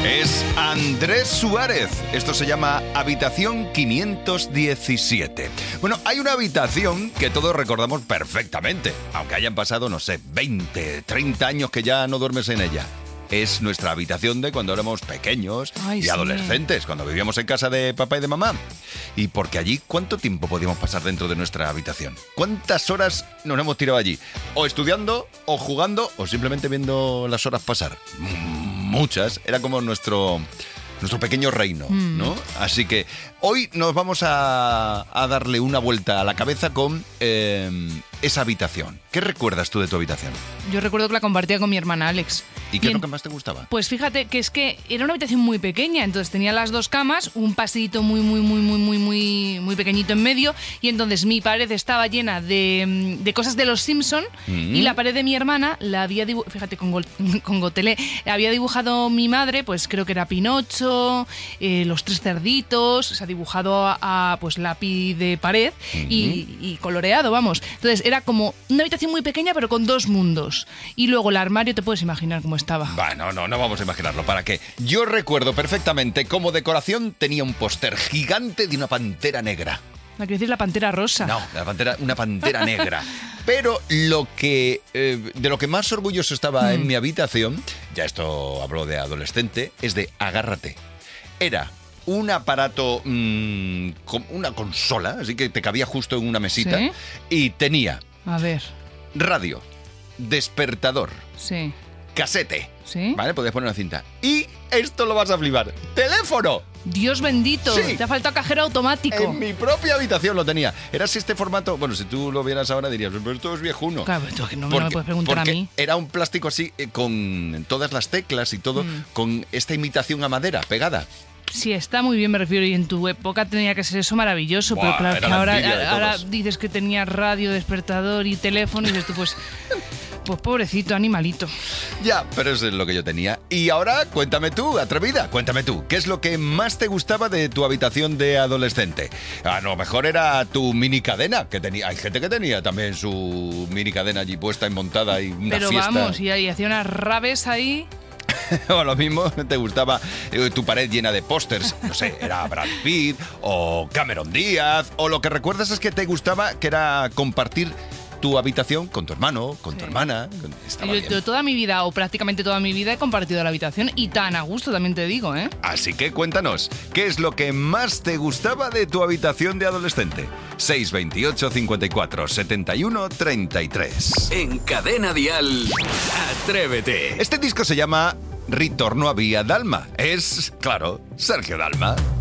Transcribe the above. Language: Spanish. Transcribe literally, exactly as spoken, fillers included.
Es Andrés Suárez. Esto se llama Habitación quinientos diecisiete. Bueno, hay una habitación que todos recordamos perfectamente, aunque hayan pasado, no sé, veinte, treinta años que ya no duermes en ella. Es nuestra habitación de cuando éramos pequeños Ay, y sí. adolescentes, cuando vivíamos en casa de papá y de mamá. Y porque allí, ¿cuánto tiempo podíamos pasar dentro de nuestra habitación? ¿Cuántas horas nos hemos tirado allí? O estudiando, o jugando, o simplemente viendo las horas pasar. Muchas. Era como nuestro... nuestro pequeño reino, mm. ¿no? Así que hoy nos vamos a, a darle una vuelta a la cabeza con eh, esa habitación. ¿Qué recuerdas tú de tu habitación? Yo recuerdo que la compartía con mi hermana Alex. ¿Y qué es lo que más te gustaba? Pues fíjate que es que era una habitación muy pequeña, entonces tenía las dos camas, un pasillito muy, muy, muy, muy, muy, muy, muy pequeñito en medio, y entonces mi pared estaba llena de, de cosas de los Simpson, mm. y la pared de mi hermana la había dibujado, fíjate, con, go, con gotelé, había dibujado mi madre, pues creo que era Pinocho, eh, los tres cerditos, se ha dibujado a, a pues lápiz de pared mm. y, y coloreado, vamos. Entonces era como una habitación muy pequeña pero con dos mundos. Y luego el armario, te puedes imaginar cómo estaba. Bueno, no, no vamos a imaginarlo. ¿Para qué? Yo recuerdo perfectamente como decoración tenía un póster gigante de una pantera negra. ¿No quiero decir la pantera rosa? No, la pantera, una pantera negra. Pero lo que eh, de lo que más orgulloso estaba mm. en mi habitación, ya esto hablo de adolescente, es de Agárrate. Era un aparato, mmm, con una consola, así que te cabía justo en una mesita, ¿sí? Y tenía a ver. radio, despertador, sí. casete, ¿sí? ¿Vale? Podías poner una cinta. Y esto lo vas a flipar, ¡teléfono! Dios bendito, sí. Te ha faltado cajero automático. En mi propia habitación lo tenía. Era así este formato, bueno, si tú lo vieras ahora dirías, pero esto es viejuno. Claro, pero tú no me, porque, me puedes preguntar a mí. Era un plástico así, eh, con todas las teclas y todo, mm. con esta imitación a madera pegada. Sí, está muy bien, me refiero, y en tu época tenía que ser eso maravilloso, Buah, pero claro, que ahora, ahora de dices que tenía radio, despertador y teléfono, y dices tú, pues, pues pobrecito, animalito. Ya, pero eso es lo que yo tenía. Y ahora, cuéntame tú, atrevida, cuéntame tú, ¿qué es lo que más te gustaba de tu habitación de adolescente? A lo mejor era tu mini cadena, que tenía, hay gente que tenía también su mini cadena allí puesta y montada y una pero fiesta. Pero vamos, y, y hacía unas rabes ahí... O lo mismo, te gustaba eh, tu pared llena de pósters, no sé, era Brad Pitt o Cameron Díaz, o lo que recuerdas es que te gustaba que era compartir tu habitación con tu hermano, con sí. tu hermana. Estaba yo, yo toda mi vida, o prácticamente toda mi vida, he compartido la habitación, y tan a gusto también te digo, ¿eh? Así que cuéntanos, ¿qué es lo que más te gustaba de tu habitación de adolescente? seis veintiocho, cincuenta y cuatro, setenta y uno, treinta y tres. En Cadena Dial, Atrévete. Este disco se llama Ritorno a Via Dalma. Es, claro, Sergio Dalma.